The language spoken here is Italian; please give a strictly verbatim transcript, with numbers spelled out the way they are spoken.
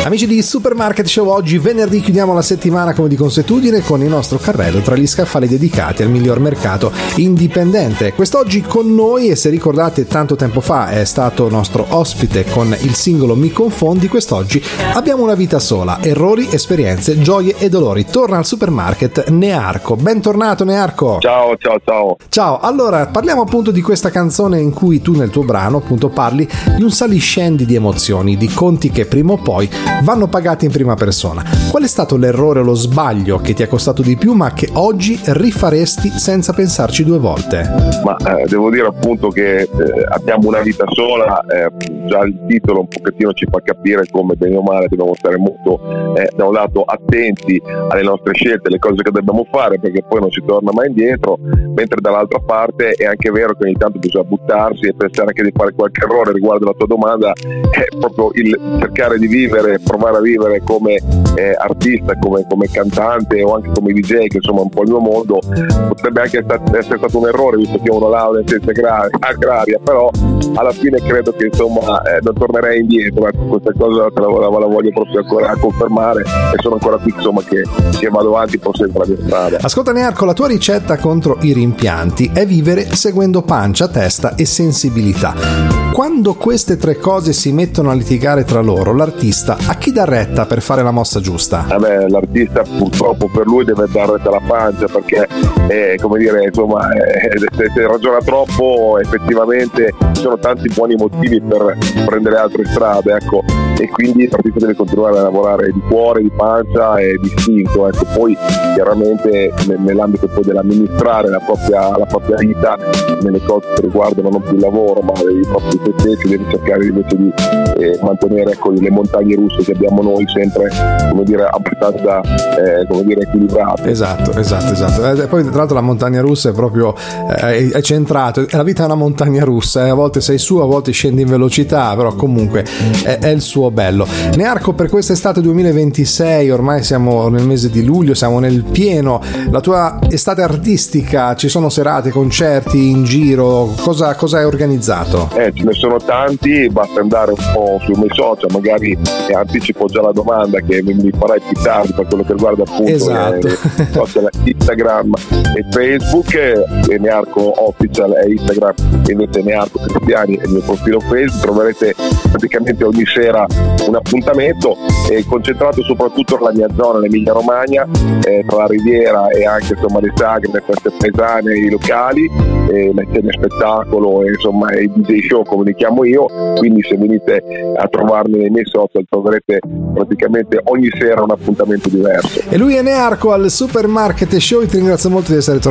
Amici di Supermarket Show, oggi venerdì chiudiamo la settimana come di consuetudine con il nostro carrello tra gli scaffali dedicati al miglior mercato indipendente. Quest'oggi con noi, e se ricordate tanto tempo fa è stato nostro ospite con il singolo Mi Confondi, quest'oggi abbiamo una vita sola, errori, esperienze, gioie e dolori. Torna al Supermarket Nearco. Bentornato Nearco. Ciao, ciao, ciao. Ciao, allora parliamo appunto di questa canzone in cui tu nel tuo brano appunto parli di un saliscendi di emozioni, di conti che prima o poi vanno pagati in prima persona. Qual è stato l'errore o lo sbaglio che ti è costato di più ma che oggi rifaresti senza pensarci due volte? Ma eh, devo dire appunto che eh, abbiamo una vita sola, eh, già il titolo un pochettino ci fa capire come bene o male dobbiamo stare molto eh, da un lato attenti alle nostre scelte, alle cose che dobbiamo fare, perché poi non si torna mai indietro, mentre dall'altra parte è anche vero che ogni tanto bisogna buttarsi e pensare anche di fare qualche errore. Riguardo alla tua domanda, è proprio il cercare di vivere, provare a vivere come eh, artista, come, come cantante o anche come D J, che insomma è un po' il mio mondo. Potrebbe anche stat- essere stato un errore visto che ho una laurea in scienze agrarie, agraria, però alla fine credo che insomma eh, non tornerei indietro. Ecco, questa cosa la, la, la voglio proprio ancora confermare e sono ancora qui insomma che, che vado avanti, proseguo la mia strada. Ascolta Nearco, la tua ricetta contro i rimpianti è vivere seguendo pancia, testa e sensibilità. Quando queste tre cose si mettono a litigare tra loro, l'artista a chi dà retta per fare la mossa giusta? Vabbè, l'artista purtroppo per lui deve dare retta alla pancia, perché eh, come dire, insomma, eh, se, se ragiona troppo effettivamente ci sono tanti buoni motivi per prendere altre strade, ecco, e quindi l'artista deve continuare a lavorare di cuore, di pancia e di istinto, ecco. Poi chiaramente nell'ambito poi dell'amministrare la propria, la propria vita, nelle cose che riguardano non più il lavoro ma i propri se stessi, devi cercare invece di eh, mantenere ecco, le montagne russe che abbiamo noi sempre, come dire, abbastanza eh, come dire, equilibrate. Esatto, esatto, esatto. E poi tra l'altro la montagna russa è proprio eh, è centrato, la vita è una montagna russa, eh. A volte sei su, a volte scendi in velocità, però comunque è, è il suo bello. Nearco, per quest'estate duemilaventisei, ormai siamo nel mese di luglio, siamo nel pieno, la tua estate artistica, ci sono serate, concerti in giro, cosa, cosa hai organizzato? Eh, ce ne sono tanti, basta andare un po' sui miei social, magari eh, anticipo già la domanda che mi, mi farai più tardi per quello che riguarda appunto esatto. eh, social, Instagram e Facebook, e Nearco Official è Instagram, e invece Nearco Cristiani è il mio profilo Facebook. Troverete praticamente ogni sera un appuntamento eh, concentrato soprattutto nella mia zona, l'Emilia Romagna, eh, tra la Riviera e anche insomma le sagre, le feste paesane, i locali, eh, le scene spettacolo e insomma i D J show come li chiamo io. Quindi se venite a trovarmi nei miei social troverete praticamente ogni sera un appuntamento diverso. E lui è Nearco al Supermarket Show, ti ringrazio molto di essere tornato